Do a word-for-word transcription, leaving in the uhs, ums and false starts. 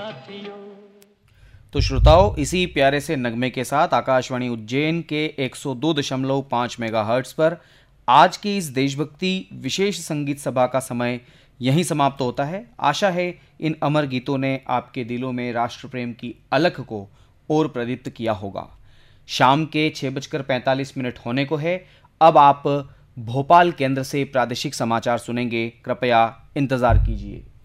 तो श्रोताओं, इसी प्यारे से नगमे के साथ आकाशवाणी उज्जैन के एक सौ दो दशमलव पाँच मेगाहर्ट्ज पर आज की इस देशभक्ति विशेष संगीत सभा का समय यहीं समाप्त होता है। आशा है इन अमर गीतों ने आपके दिलों में राष्ट्र प्रेम की अलख को और प्रदीप्त किया होगा। शाम के छः बजकर पैंतालीस मिनट होने को है। अब आप भोपाल केंद्र से प्रादेशिक समाचार सुनेंगे। कृपया इंतजार कीजिए।